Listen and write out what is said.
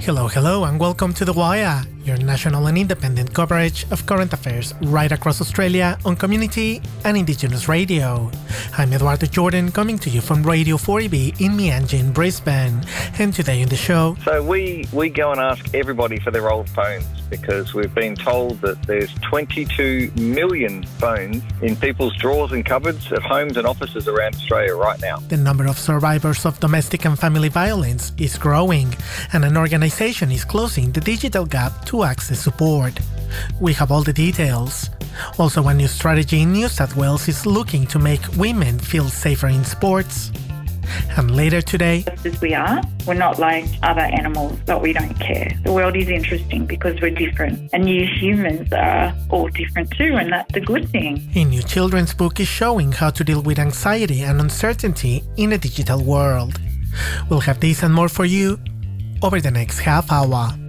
Hello, and welcome to The Wire, your national and independent coverage of current affairs right across Australia on community and Indigenous radio. I'm Eduardo Jordan, coming to you from Radio 4EB in Meanjin, Brisbane. And today on the show... So we go and ask everybody for their old phones because we've been told that there's 22 million phones in people's drawers and cupboards of homes and offices around Australia right now. The number of survivors of domestic and family violence is growing, and an organization is closing the digital gap to access support. We have all the details. Also, a new strategy in New South Wales is looking to make women feel safer in sports. And later today... Just as we are, we're not like other animals, but we don't care. The world is interesting because we're different. And you humans are all different too, and that's a good thing. A new children's book is showing how to deal with anxiety and uncertainty in a digital world. We'll have this and more for you over the next half hour.